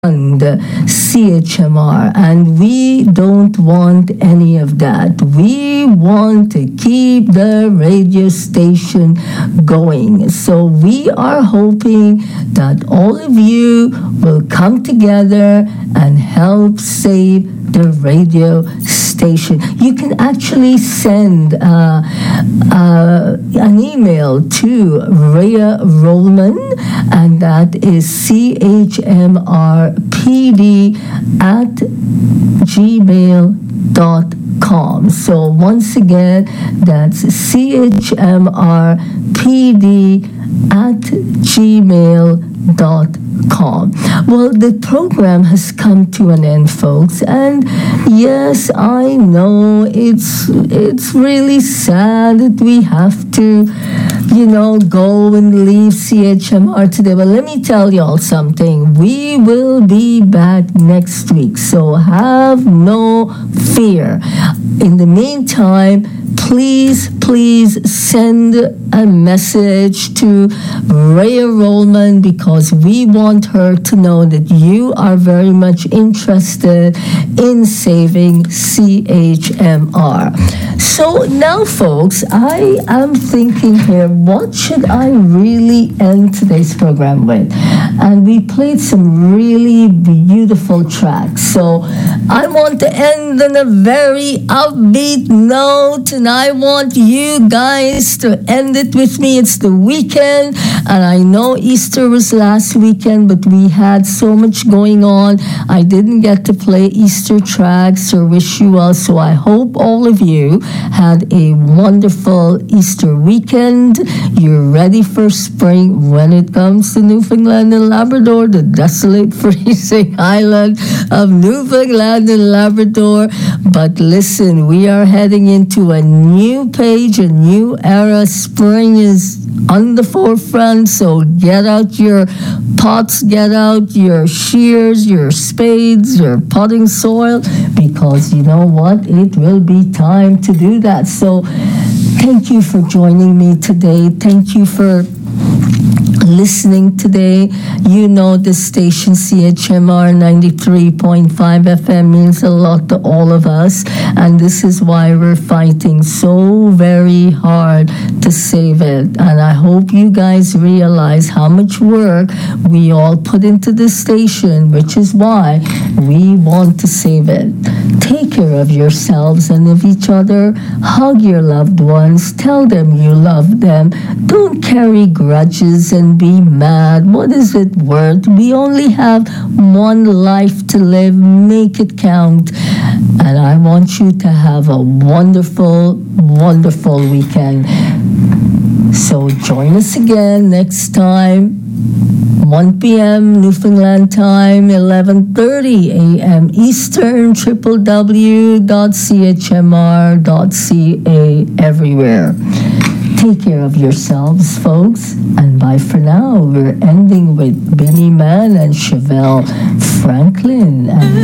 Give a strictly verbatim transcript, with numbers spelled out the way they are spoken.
fund C H M R, and we don't want any of that. We want to keep the radio station going. So we are hoping that all of you will come together and help save the radio station. You can actually send uh, uh, an email to Rhea Rollman, and that is C H M R P D at gmail dot com. So once again, that's C H M R P D at gmail dot com. Well, the program has come to an end, folks, and yes, I know it's it's really sad that we have to, you know, go and leave C H M R today. But let me tell y'all something. We will be back next week, so have no fear. In the meantime, please, please send a message to Rhea Rollman, because we want her to know that you are very much interested in saving C H M R. So now, folks, I am thinking here, what should I really end today's program with? And we played some really beautiful tracks. So I want to end on a very upbeat note, and I want you guys to end it with me. It's the weekend, and I know Easter was last weekend, but we had so much going on. I didn't get to play Easter tracks or wish you well, so I hope all of you had a wonderful Easter weekend. You're ready for spring when it comes to Newfoundland and Labrador, the desolate, freezing island of Newfoundland and Labrador. But listen, we are heading into a new page, a new era. Spring is on the forefront, so get out your pots, get out your shears, your spades, your potting soil, because you know what? It will be time to do that. So thank you for joining me today. Thank you for listening today. You know the station C H M R ninety-three point five F M means a lot to all of us, and this is why we're fighting so very hard to save it. And I hope you guys realize how much work we all put into this station, which is why we want to save it. Take care of yourselves and of each other. Hug your loved ones. Tell them you love them. Don't carry grudges and be mad. What is it worth? We only have one life to live. Make it count. And I want you to have a wonderful, wonderful weekend. So join us again next time, one p.m. Newfoundland time, eleven thirty a.m. Eastern, w w w dot c h m r dot c a everywhere. Take care of yourselves, folks, and bye for now. We're ending with Benny Mann and Chevelle Franklin. And